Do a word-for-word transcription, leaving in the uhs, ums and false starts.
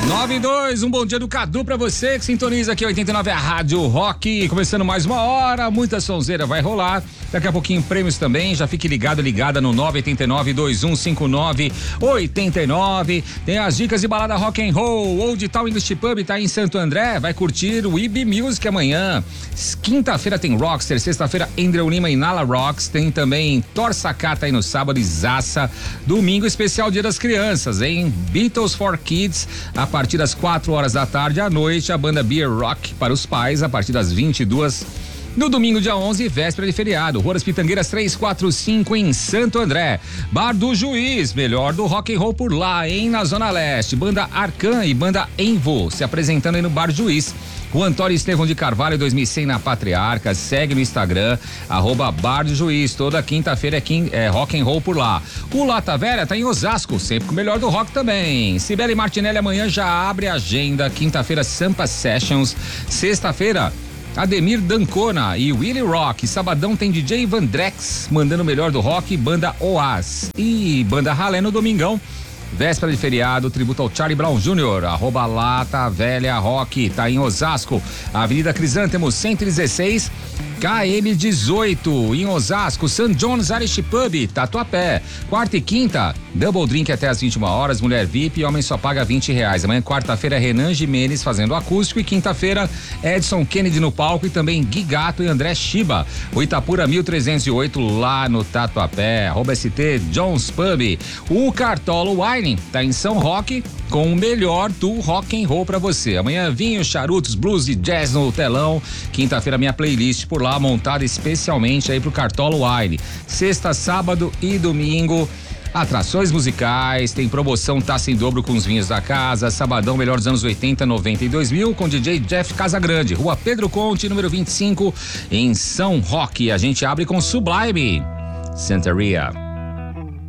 nove e dois, um bom dia do Cadu pra você que sintoniza aqui oitenta e nove a Rádio Rock, começando mais uma hora, muita sonzeira vai rolar, daqui a pouquinho prêmios também, já fique ligado, ligada no nove oito nove, dois um cinco nove, oito nove, tem as dicas de balada rock and roll, Old Town English Pub tá em Santo André, vai curtir o I B Music amanhã, quinta-feira tem Rockster, sexta-feira Andrew Lima e Nala Rocks, tem também Torsacata aí no sábado e Zaça, domingo especial Dia das Crianças, hein? Beatles for Kids, a partir das quatro horas da tarde à noite, a banda Beer Rock para os pais, a partir das vinte e duas no domingo, dia onze, véspera de feriado. Rua das Pitangueiras trezentos e quarenta e cinco em Santo André. Bar do Juiz, melhor do rock and roll por lá, hein? Na Zona Leste. Banda Arcan e banda Envo se apresentando aí no Bar Juiz. O Antônio Estevão de Carvalho dois mil e cem na Patriarca, segue no Instagram, arroba Bar do Juiz, toda quinta-feira é, quim, é rock and roll por lá. O Lata Velha tá em Osasco, sempre com o melhor do rock também. Cibele Martinelli amanhã já abre a agenda, quinta-feira Sampa Sessions, sexta-feira Ademir Dancona e Willy Rock, sabadão tem D J Vandrex, mandando o melhor do rock, banda Oaz e banda Ralé no domingão. Véspera de feriado, tributo ao Charlie Brown Júnior, arroba Lata Velha Rock, tá em Osasco, Avenida Crisântemo cento e dezesseis, K M dezoito, em Osasco, Saint John's Irish Pub, Tatuapé, quarta e quinta, Double Drink até as vinte e uma horas, mulher V I P, homem só paga vinte reais. Amanhã, quarta-feira, Renan Jimenez fazendo acústico e quinta-feira, Edson Kennedy no palco e também Gui Gato e André Shiba. O Itapura mil trezentos e oito lá no Tatuapé, arroba S T John's Pub. O Cartolo Wine tá em São Roque com o melhor do rock and roll pra você. Amanhã, vinho, charutos, blues e jazz no telão. Quinta-feira, minha playlist por lá, montada especialmente aí pro Cartolo Wine. Sexta, sábado e domingo, atrações musicais, tem promoção taça em dobro com os vinhos da casa, sabadão melhor dos anos oitenta, noventa e dois mil com D J Jeff Casagrande, Rua Pedro Conte, número vinte e cinco, em São Roque. A gente abre com Sublime, Santeria.